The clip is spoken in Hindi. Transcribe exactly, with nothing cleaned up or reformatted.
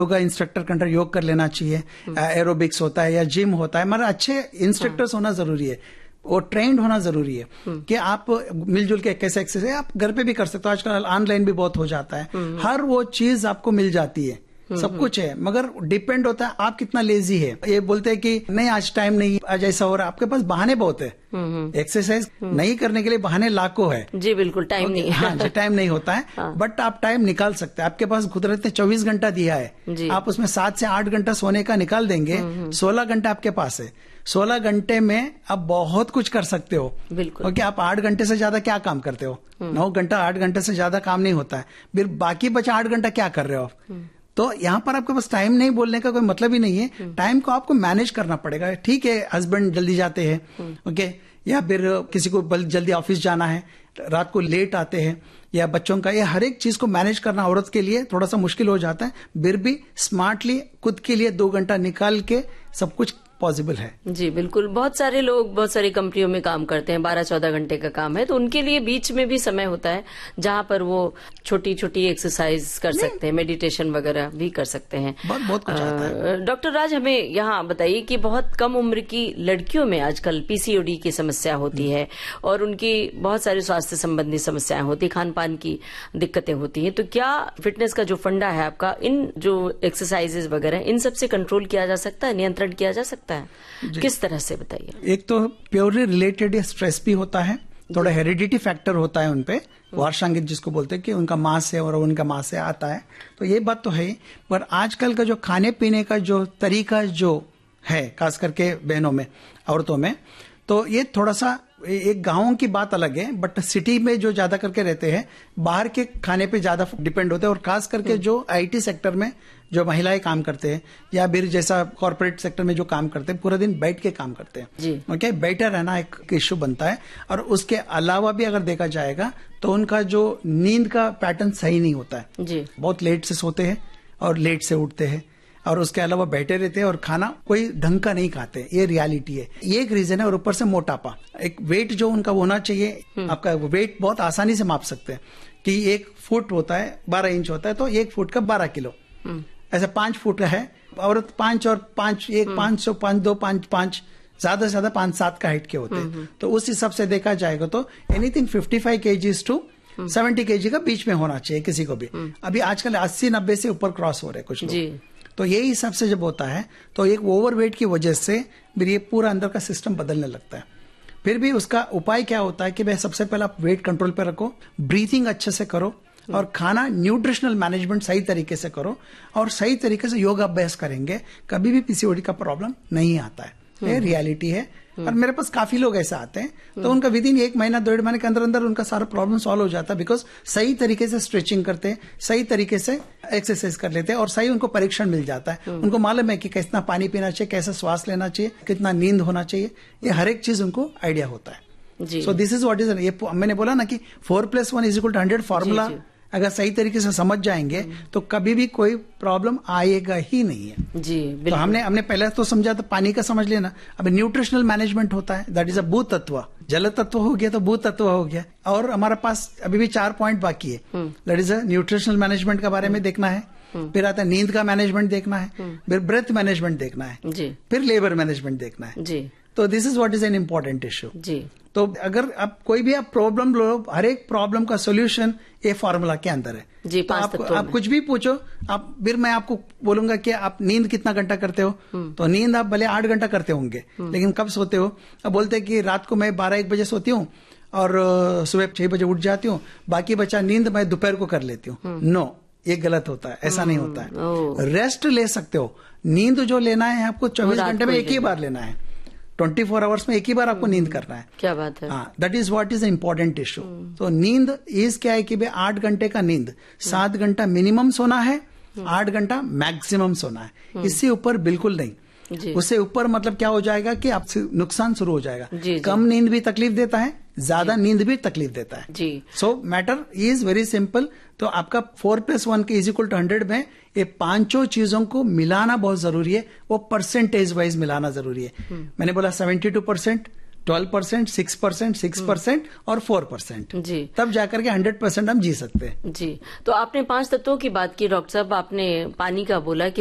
योगा इंस्ट्रक्टर के अंडर योग कर लेना चाहिए, एरोबिक्स होता है या जिम होता है, मतलब अच्छे इंस्ट्रक्टर्स होना जरूरी है, वो ट्रेंड होना जरूरी है कि आप मिलजुल के कैसे एक्सरसाइज आप घर पे भी कर सकते हो। आजकल ऑनलाइन भी बहुत हो जाता है, हर वो चीज आपको मिल जाती है, सब कुछ है, मगर डिपेंड होता है आप कितना लेजी है। ये बोलते हैं कि नहीं आज टाइम नहीं, आज ऐसा हो रहा है, आपके पास बहाने बहुत है, एक्सरसाइज नहीं करने के लिए बहाने लाखों है। जी बिल्कुल, टाइम नहीं है। हाँ जी, टाइम नहीं होता है, हाँ। बट आप टाइम निकाल सकते हैं, आपके पास कुदरत ने चौबीस घंटा दिया है, आप उसमें सात से आठ घंटा सोने का निकाल देंगे, सोलह घंटा आपके पास है, सोलह घंटे में आप बहुत कुछ कर सकते हो। बिल्कुल, क्योंकि आप आठ घंटे से ज्यादा क्या काम करते हो, नौ घंटा आठ घंटे से ज्यादा काम नहीं होता है, फिर बाकी बचा आठ घंटा क्या कर रहे हो आप। तो यहाँ पर आपके पास टाइम नहीं बोलने का कोई मतलब ही नहीं है, टाइम को आपको मैनेज करना पड़ेगा। ठीक है, हस्बैंड जल्दी जाते हैं, ओके, या फिर किसी को जल्दी ऑफिस जाना है, रात को लेट आते हैं, या बच्चों का, ये हर एक चीज को मैनेज करना औरत के लिए थोड़ा सा मुश्किल हो जाता है, फिर भी स्मार्टली खुद के लिए दो घंटा निकाल के सब कुछ पॉसिबल है। जी बिल्कुल, बहुत सारे लोग बहुत सारी कंपनियों में काम करते हैं, बारह चौदह घंटे का काम है, तो उनके लिए बीच में भी समय होता है जहां पर वो छोटी छोटी एक्सरसाइज कर सकते हैं, मेडिटेशन वगैरह भी कर सकते हैं। बहुत बहुत कुछ आता है। डॉक्टर राज, हमें यहाँ बताइए कि बहुत कम उम्र की लड़कियों में आजकल पीसीओडी की समस्या होती है और उनकी बहुत सारी स्वास्थ्य संबंधी समस्याएं होती, खान पान की दिक्कतें होती हैं, तो क्या फिटनेस का जो फंडा है आपका, इन जो एक्सरसाइजेज वगैरह, इन सबसे कंट्रोल किया जा सकता है, नियंत्रण किया जा सकता है? किस तरह से बताइए? एक तो प्योरली रिलेटेड स्ट्रेस भी होता है, थोड़ा हेरिडिटी फैक्टर होता है उनपे, वार्षांगित जिसको बोलते हैं कि उनका माँ से और उनका माँ से आता है, तो ये बात तो है। पर आजकल का जो खाने पीने का जो तरीका जो है, खास करके बहनों में, औरतों में, तो ये थोड़ा सा, एक गांवों की बात अलग है, बट सिटी में जो ज्यादा करके रहते हैं बाहर के खाने पे ज्यादा डिपेंड होते हैं, और खास करके जो आईटी सेक्टर में जो महिलाएं काम करते हैं, या फिर जैसा कॉर्पोरेट सेक्टर में जो काम करते हैं, पूरा दिन बैठ के काम करते हैं, ओके, बैठा रहना एक इश्यू बनता है। और उसके अलावा भी अगर देखा जाएगा तो उनका जो नींद का पैटर्न सही नहीं होता है जी। बहुत लेट से सोते हैं और लेट से उठते हैं, और उसके अलावा बैठे रहते हैं और खाना कोई ढंग का नहीं खाते, ये रियलिटी है, ये एक रीजन है। और ऊपर से मोटापा, एक वेट जो उनका होना चाहिए, आपका वेट बहुत आसानी से माप सकते हैं कि एक फुट होता है बारह इंच होता है, तो एक फुट का बारह किलो, ऐसा पांच फुट है, औरत पांच और पांच, एक पांच सौ पांच दो पांच पांच, ज्यादा से ज्यादा पांच सात का हाइट के होते हैं। तो उस हिसाब से देखा जाएगा तो anything fifty five KGs to seventy KG का बीच में होना चाहिए किसी को भी। अभी आजकल अस्सी नब्बे से ऊपर क्रॉस हो रहे कुछ लोग, तो यही हिसाब से जब होता है तो एक ओवरवेट की वजह से फिर ये पूरा अंदर का सिस्टम बदलने लगता है। फिर भी उसका उपाय क्या होता है कि भाई सबसे पहले आप वेट कंट्रोल पे रखो, ब्रीथिंग अच्छे से करो, और खाना न्यूट्रिशनल मैनेजमेंट सही तरीके से करो, और सही तरीके से योगा अभ्यास करेंगे, कभी भी पीसीओडी का प्रॉब्लम नहीं आता है। ये रियलिटी है। और मेरे पास काफी लोग ऐसे आते हैं, तो उनका विद इन एक महीना डेढ़ महीने के अंदर अंदर उनका सारा प्रॉब्लम सॉल्व हो जाता है, बिकॉज सही तरीके से स्ट्रेचिंग करते हैं, सही तरीके से एक्सरसाइज कर लेते हैं, और सही उनको परीक्षण मिल जाता है। उनको मालूम है कि कितना पानी पीना चाहिए, कैसा श्वास लेना चाहिए, कितना नींद होना चाहिए, ये हर एक चीज उनको आइडिया होता है। So this is what is, ये मैंने बोला ना कि four plus one is equal two hundred formula अगर सही तरीके से समझ जाएंगे तो कभी भी कोई प्रॉब्लम आएगा ही नहीं है जी। तो हमने हमने पहले तो समझा था पानी का, समझ लेना। अब न्यूट्रिशनल मैनेजमेंट होता है, दैट इज अ भू तत्व, जल तत्व हो गया तो भू तत्व हो गया, और हमारे पास अभी भी चार पॉइंट बाकी है। That is a nutritional management के बारे में देखना है, फिर आता है नींद का मैनेजमेंट देखना है, फिर ब्रेथ मैनेजमेंट देखना है जी, फिर लेबर मैनेजमेंट देखना है जी। तो this is what is an important issue जी। तो अगर आप कोई भी आप प्रॉब्लम लो, हर एक प्रॉब्लम का सोल्यूशन ये फॉर्मूला के अंदर है जी। तो आप, आप कुछ भी पूछो, आप फिर मैं आपको बोलूंगा कि आप नींद कितना घंटा करते हो, तो नींद आप भले आठ घंटा करते होंगे, लेकिन कब सोते हो? अब बोलते हैं कि रात को मैं बारह एक बजे सोती हूँ और सुबह छह बजे उठ जाती हूँ, बाकी बचा नींद मैं दोपहर को कर लेती हूँ। नो, ये गलत होता है, ऐसा नहीं होता है। रेस्ट ले सकते हो, नींद जो लेना है आपको चौबीस घंटे में एक ही बार लेना है, ट्वेंटी फोर आवर्स में एक ही बार आपको नींद करना है। क्या बात है। हाँ, that is what is important issue. तो नींद इज क्या है कि भाई आठ घंटे का नींद, सात घंटा मिनिमम सोना है, आठ घंटा मैक्सिमम सोना है, इससे ऊपर बिल्कुल नहीं। उससे ऊपर मतलब क्या हो जाएगा कि आपसे नुकसान शुरू हो जाएगा। जी, कम नींद भी तकलीफ देता है, ज्यादा नींद भी तकलीफ देता है जी। सो मैटर इज वेरी सिंपल। तो आपका फोर प्लस वन के इज इक्वल टू हंड्रेड में ये पांचों चीजों को मिलाना बहुत जरूरी है, वो परसेंटेज वाइज मिलाना जरूरी है। मैंने बोला seventy two percent twelve percent, six percent, six percent और फोर परसेंट, जी, तब जाकर के हंड्रेड परसेंट हम जी सकते हैं। जी। तो आपने पांच तत्वों की बात की डॉक्टर साहब, आपने पानी का बोला कि